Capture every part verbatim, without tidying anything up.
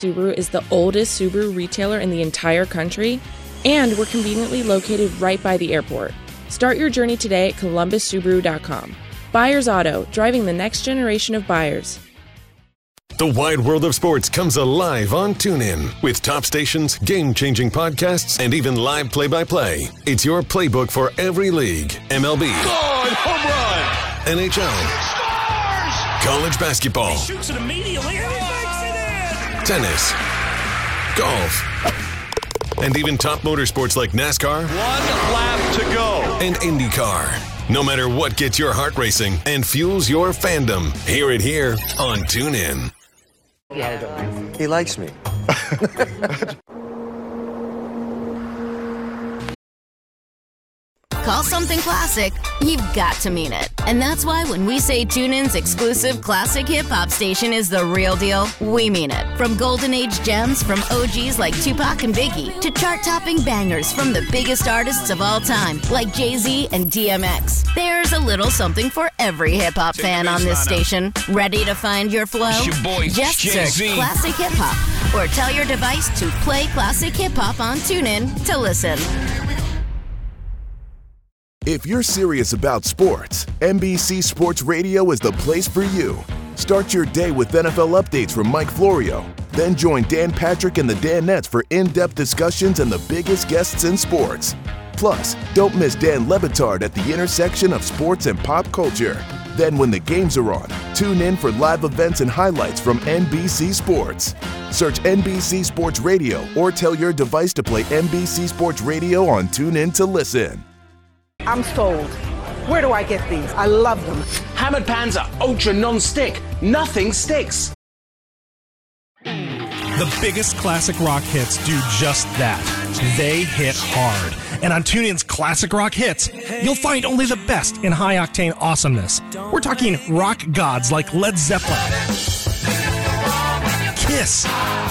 Subaru is the oldest Subaru retailer in the entire country, and we're conveniently located right by the airport. Start your journey today at columbus subaru dot com. Buyers Auto, driving the next generation of buyers. The wide world of sports comes alive on TuneIn with top stations, game-changing podcasts, and even live play-by-play. It's your playbook for every league. M L B. God, home run! N H L. Scores! College basketball. He shoots it immediately and he makes it in! Tennis. Golf. And even top motorsports like NASCAR. One lap to go. And IndyCar. No matter what gets your heart racing and fuels your fandom, hear it here on TuneIn. He likes me. Call something classic, you've got to mean it. And that's why when we say TuneIn's exclusive classic hip-hop station is the real deal, we mean it. From golden age gems from O Gs like Tupac and Biggie to chart-topping bangers from the biggest artists of all time like Jay-Z and D M X. There's a little something for every hip-hop fan on this station. Ready to find your flow? It's your boy, Just Jay-Z. search Classic Hip-Hop or tell your device to play Classic Hip-Hop on TuneIn to listen. If you're serious about sports, N B C Sports Radio is the place for you. Start your day with N F L updates from Mike Florio. Then join Dan Patrick and the Danettes for in-depth discussions and the biggest guests in sports. Plus, don't miss Dan Le Batard at the intersection of sports and pop culture. Then when the games are on, tune in for live events and highlights from N B C Sports. Search N B C Sports Radio or tell your device to play N B C Sports Radio on TuneIn to listen. I'm sold. Where do I get these? I love them. Hammered Panzer Ultra Non-Stick. Nothing sticks. The biggest classic rock hits do just that. They hit hard. And on TuneIn's Classic Rock Hits, you'll find only the best in high-octane awesomeness. We're talking rock gods like Led Zeppelin, Kiss,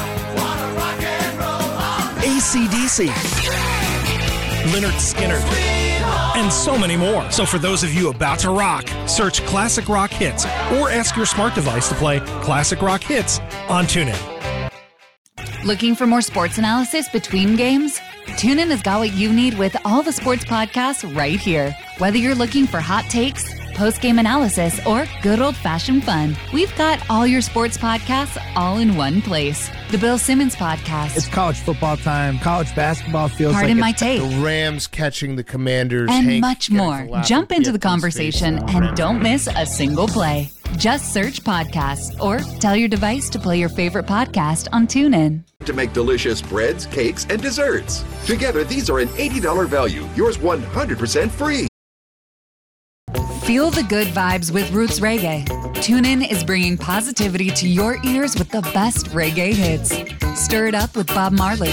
A C D C, Lynyrd Skynyrd, and so many more. So for those of you about to rock, search Classic Rock Hits or ask your smart device to play Classic Rock Hits on TuneIn. Looking for more sports analysis between games? TuneIn has got what you need with all the sports podcasts right here. Whether you're looking for hot takes, post-game analysis, or good old-fashioned fun, we've got all your sports podcasts all in one place. The Bill Simmons Podcast. It's college football time. College basketball feels Pardon like my it's take. The Rams catching the Commanders. And Hank much more. Jump into the conversation and don't miss a single play. Just search podcasts or tell your device to play your favorite podcast on TuneIn. To make delicious breads, cakes, and desserts. Together, these are an eighty dollars value. Yours one hundred percent free. Feel the good vibes with Roots Reggae. TuneIn is bringing positivity to your ears with the best reggae hits. Stir it up with Bob Marley,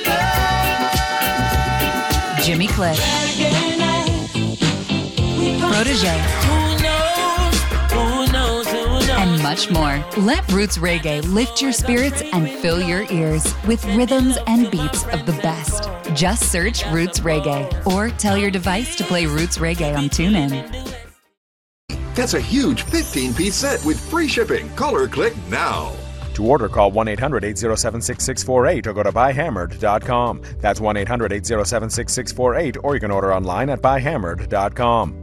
Jimmy Cliff, Protégé, and much more. Let Roots Reggae lift your spirits and fill your ears with rhythms and beats of the best. Just search Roots Reggae or tell your device to play Roots Reggae on TuneIn. That's a huge fifteen-piece set with free shipping. Call or click now. To order, call one eight hundred eight oh seven six six four eight or go to buy hammered dot com. That's one eight hundred eight oh seven six six four eight, or you can order online at buy hammered dot com.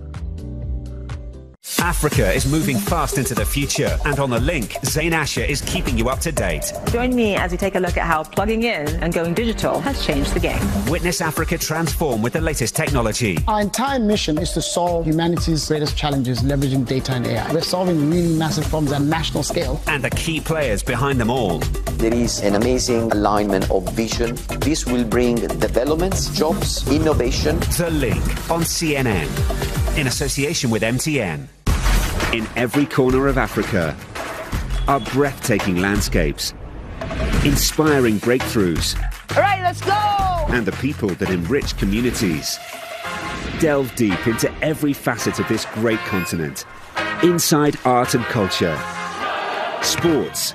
Africa is moving fast into the future, and on The Link, Zain Asher is keeping you up to date. Join me as we take a look at how plugging in and going digital has changed the game. Witness Africa transform with the latest technology. Our entire mission is to solve humanity's greatest challenges, leveraging data and A I. We're solving really massive problems at national scale. And the key players behind them all. There is an amazing alignment of vision. This will bring developments, jobs, innovation. The Link on C N N, in association with M T N. In every corner of Africa are breathtaking landscapes, inspiring breakthroughs. All right, let's go! And the people that enrich communities. Delve deep into every facet of this great continent. Inside art and culture, sports,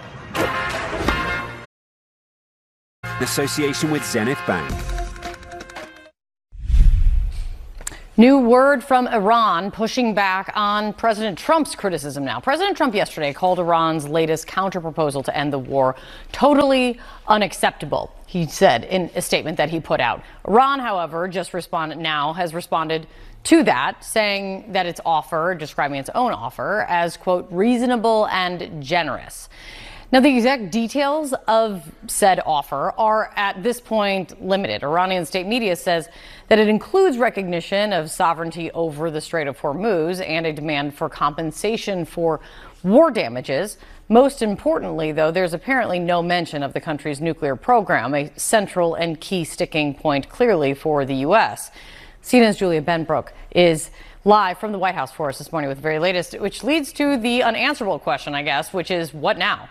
in association with Zenith Bank. New word from Iran pushing back on President Trump's criticism now. President Trump yesterday called Iran's latest counterproposal to end the war totally unacceptable, he said in a statement that he put out. Iran, however, just responded now has responded to that, saying that its offer, describing its own offer as, quote, reasonable and generous. Now, the exact details of said offer are at this point limited. Iranian state media says that it includes recognition of sovereignty over the Strait of Hormuz and a demand for compensation for war damages. Most importantly, though, there's apparently no mention of the country's nuclear program, a central and key sticking point clearly for the U S. C N N's Julia Benbrook is live from the White House for us this morning with the very latest, which leads to the unanswerable question, I guess, which is what now?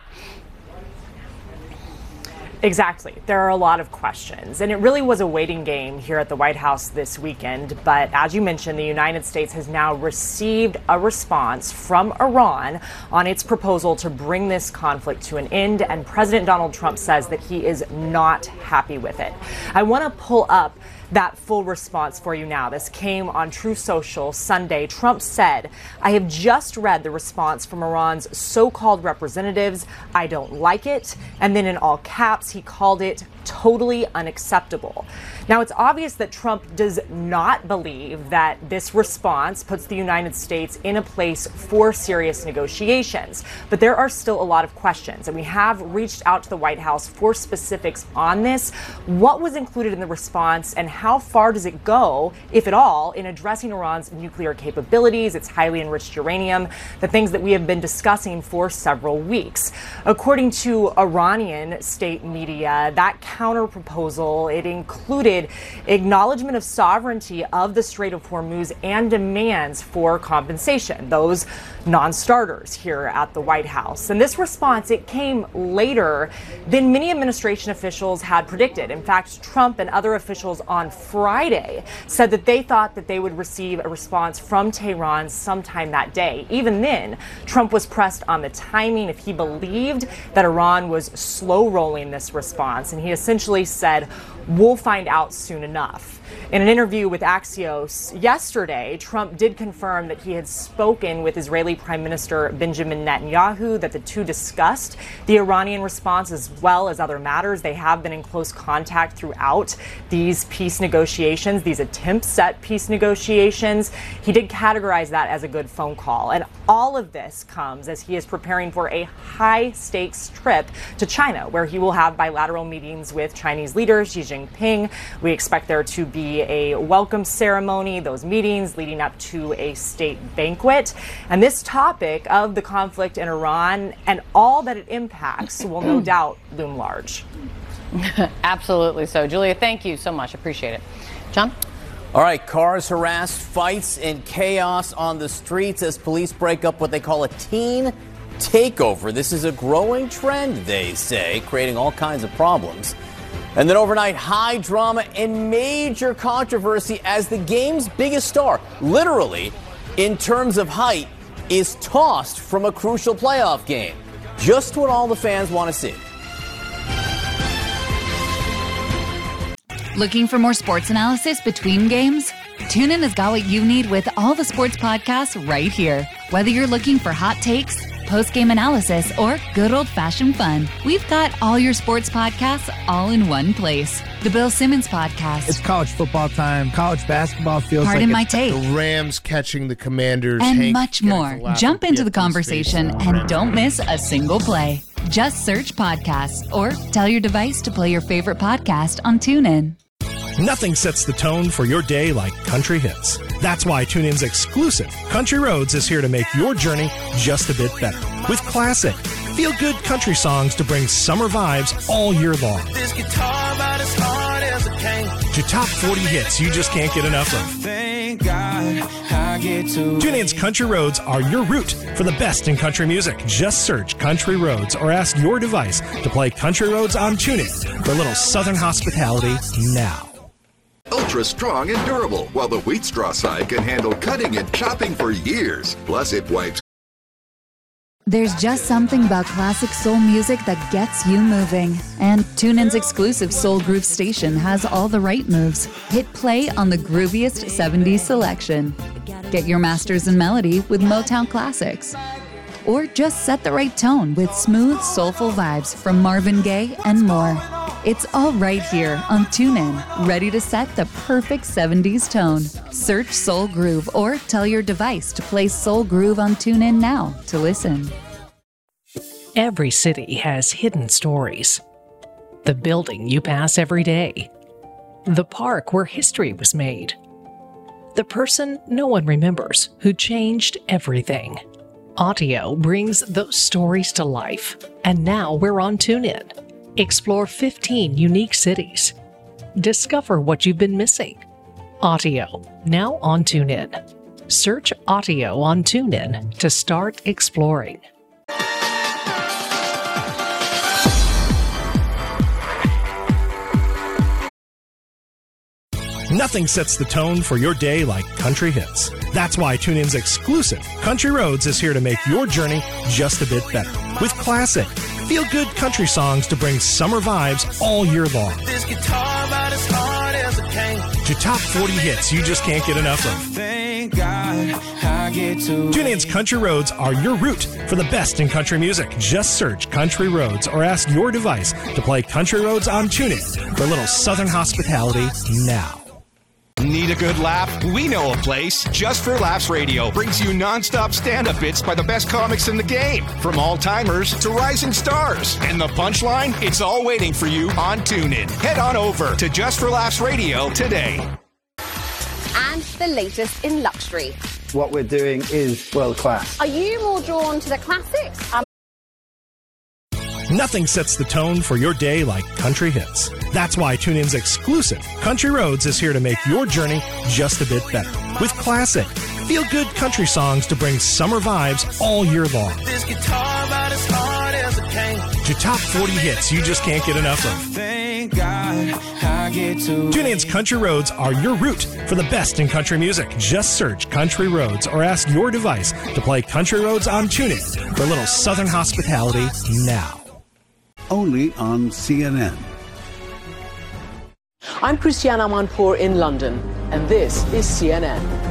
Exactly. There are a lot of questions, and it really was a waiting game here at the White House this weekend. But as you mentioned, the United States has now received a response from Iran on its proposal to bring this conflict to an end, and President Donald Trump says that he is not happy with it. I want to pull up that full response for you now. This came on True Social Sunday. Trump said, "I have just read the response from Iran's so-called representatives. I don't like it." And then in all caps, he called it totally unacceptable. Now, it's obvious that Trump does not believe that this response puts the United States in a place for serious negotiations. But there are still a lot of questions, and we have reached out to the White House for specifics on this. What was included in the response, and how far does it go, if at all, in addressing Iran's nuclear capabilities, its highly enriched uranium, the things that we have been discussing for several weeks? According to Iranian state media, that counter proposal, it included acknowledgement of sovereignty of the Strait of Hormuz and demands for compensation, those non-starters here at the White House. And this response, it came later than many administration officials had predicted. In fact, Trump and other officials on Friday said that they thought that they would receive a response from Tehran sometime that day. Even then, Trump was pressed on the timing, if he believed that Iran was slow rolling this response. And he essentially said, "We'll find out soon enough." In an interview with Axios yesterday, Trump did confirm that he had spoken with Israeli Prime Minister Benjamin Netanyahu, that the two discussed the Iranian response as well as other matters. They have been in close contact throughout these peace negotiations, these attempts at peace negotiations. He did categorize that as a good phone call. And all of this comes as he is preparing for a high-stakes trip to China, where he will have bilateral meetings with Chinese leader Xi Jinping. We expect there to be a welcome ceremony, those meetings leading up to a state banquet. And this topic of the conflict in Iran and all that it impacts will no doubt loom large. Absolutely so. Julia, thank you so much. Appreciate it. John? All right, cars harassed, fights and chaos on the streets as police break up what they call a teen takeover. This is a growing trend, they say, creating all kinds of problems. And then overnight, high drama and major controversy as the game's biggest star, literally, in terms of height, is tossed from a crucial playoff game. Just what all the fans want to see. Looking for more sports analysis between games? TuneIn has got what you need with all the sports podcasts right here. Whether you're looking for hot takes, post-game analysis, or good old-fashioned fun, we've got all your sports podcasts all in one place. The Bill Simmons Podcast. It's college football time. College basketball feels Pardon like my it's take. The Rams catching the Commanders. And Hank much more. Jump into the conversation and don't miss a single play. Just search podcasts or tell your device to play your favorite podcast on TuneIn. Nothing sets the tone for your day like country hits. That's why TuneIn's exclusive Country Roads is here to make your journey just a bit better. With classic, feel-good country songs to bring summer vibes all year long. This guitar about as hard as it came. To top forty hits you just can't get enough of. Thank God I get to. TuneIn's Country Roads are your route for the best in country music. Just search Country Roads or ask your device to play Country Roads on TuneIn for a little southern hospitality now. Ultra strong and durable, while the wheat straw side can handle cutting and chopping for years. Plus, it wipes There's just something about classic soul music that gets you moving. And TuneIn's exclusive Soul Groove station has all the right moves. Hit play on the grooviest seventies selection. Get your masters in melody with Motown classics. Or just set the right tone with smooth, soulful vibes from Marvin Gaye and more. It's all right here on TuneIn, ready to set the perfect seventies tone. Search Soul Groove or tell your device to play Soul Groove on TuneIn now to listen. Every city has hidden stories. The building you pass every day. The park where history was made. The person no one remembers who changed everything. Audio brings those stories to life, and now we're on TuneIn. Explore fifteen unique cities. Discover what you've been missing. Audio, now on TuneIn. Search Audio on TuneIn to start exploring. Nothing sets the tone for your day like country hits. That's why TuneIn's exclusive Country Roads is here to make your journey just a bit better. With classic, feel-good country songs to bring summer vibes all year long. This guitar about as hard as it came. To top forty hits you just can't get enough of. Thank God I get to. TuneIn's Country Roads are your route for the best in country music. Just search Country Roads or ask your device to play Country Roads on TuneIn for a little Southern hospitality now. Need a good laugh? We know a place. Just for Laughs Radio brings you non-stop stand-up bits by the best comics in the game, from all-timers to rising stars. And the punchline? It's all waiting for you on TuneIn. Head on over to Just for Laughs Radio today. And the latest in luxury. What we're doing is world class. Are you more drawn to the classics? Um- Nothing sets the tone for your day like country hits. That's why TuneIn's exclusive Country Roads is here to make your journey just a bit better. With classic, feel-good country songs to bring summer vibes all year long. This guitar about as hard as it came. To top forty hits you just can't get enough of. Thank God I get to. TuneIn's Country Roads are your route for the best in country music. Just search Country Roads or ask your device to play Country Roads on TuneIn for a little Southern hospitality now. Only on C N N. I'm Christiane Amanpour in London, and this is C N N.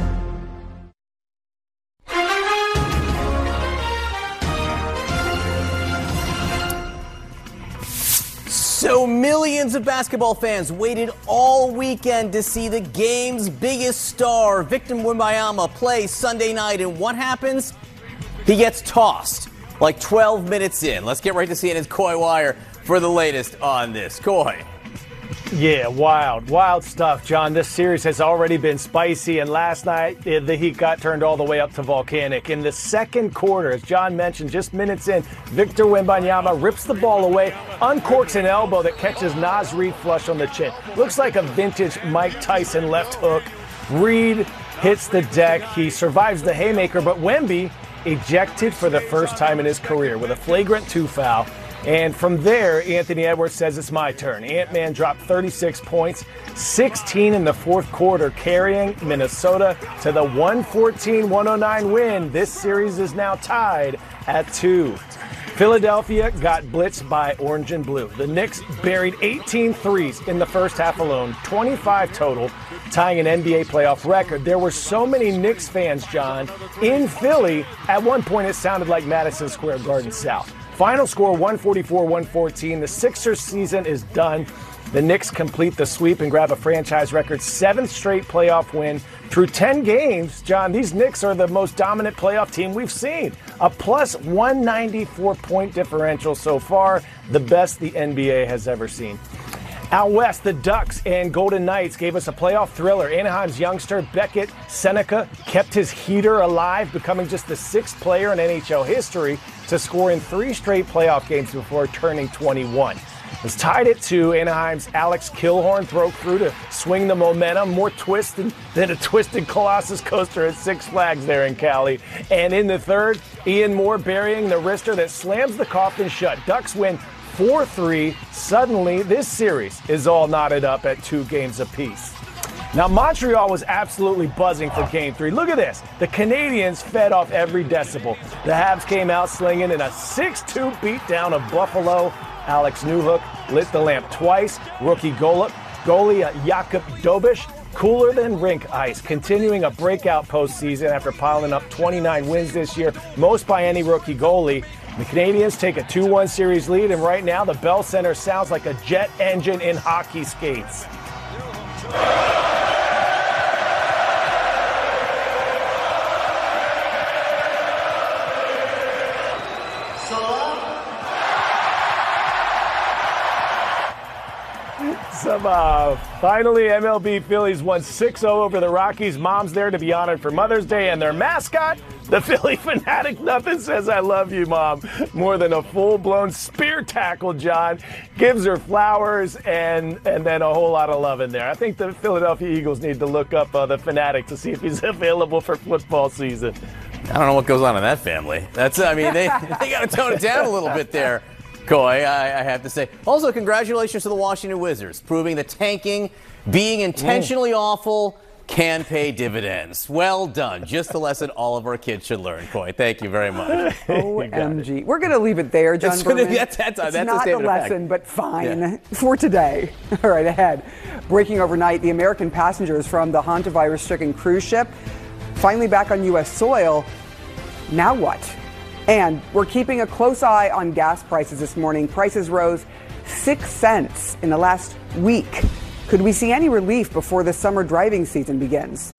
So millions of basketball fans waited all weekend to see the game's biggest star, Victor Wembanyama, play Sunday night, and what happens? He gets tossed. Like twelve minutes in. Let's get right to C N N's Coy Wire for the latest on this. Coy. Yeah, wild, wild stuff, John. This series has already been spicy, and last night the heat got turned all the way up to volcanic. In the second quarter, as John mentioned, just minutes in, Victor Wembanyama rips the ball away, uncorks an elbow that catches Naz Reid flush on the chin. Looks like a vintage Mike Tyson left hook. Reid hits the deck. He survives the haymaker, but Wemby ejected for the first time in his career with a flagrant two foul. And from there, Anthony Edwards says it's my turn. Ant-Man dropped thirty-six points, sixteen in the fourth quarter, carrying Minnesota to the one fourteen one oh nine win. This series is now tied at two. Philadelphia got blitzed by orange and blue. The Knicks buried eighteen threes in the first half alone, twenty-five total, tying an N B A playoff record. There were so many Knicks fans, John, in Philly. At one point, it sounded like Madison Square Garden South. Final score one forty-four one fourteen. The Sixers season is done. The Knicks complete the sweep and grab a franchise record seventh straight playoff win. Through ten games, John, these Knicks are the most dominant playoff team we've seen. A plus one ninety-four point differential so far, the best the N B A has ever seen. Out west, the Ducks and Golden Knights gave us a playoff thriller. Anaheim's youngster Beckett Seneca kept his heater alive, becoming just the sixth player in N H L history to score in three straight playoff games before turning twenty-one. It's tied at two. Anaheim's Alex Killorn broke through to swing the momentum. More twist than, than a twisted Colossus coaster at Six Flags there in Cali. And in the third, Ian Moore burying the wrister that slams the coffin shut. Ducks win four three. Suddenly, this series is all knotted up at two games apiece. Now, Montreal was absolutely buzzing for Game three. Look at this. The Canadiens fed off every decibel. The Habs came out slinging in a six two beatdown of Buffalo. Alex Newhook lit the lamp twice. Rookie goalie, goalie Jakub Dobish, cooler than rink ice, continuing a breakout postseason after piling up twenty-nine wins this year, most by any rookie goalie. The Canadiens take a two one series lead, and right now the Bell Center sounds like a jet engine in hockey skates. Some, uh, finally, M L B Phillies won six oh over the Rockies. Mom's there to be honored for Mother's Day, and their mascot, the Philly Fanatic, nothing says I love you, Mom, more than a full-blown spear tackle, John. Gives her flowers and and then a whole lot of love in there. I think the Philadelphia Eagles need to look up uh, the Fanatic to see if he's available for football season. I don't know what goes on in that family. That's, I mean, they, they got to tone it down a little bit there, Coy, I, I have to say. Also, congratulations to the Washington Wizards, proving that tanking, being intentionally mm. awful, can pay dividends. Well done. Just the lesson all of our kids should learn, Coy. Thank you very much. O M G. We're going to leave it there, John Berman. That's, that's, it's that's not a the lesson, but fine yeah. for today. All right, ahead. Breaking overnight, the American passengers from the hantavirus-stricken cruise ship finally back on U S soil. Now what? And we're keeping a close eye on gas prices this morning. Prices rose six cents in the last week. Could we see any relief before the summer driving season begins?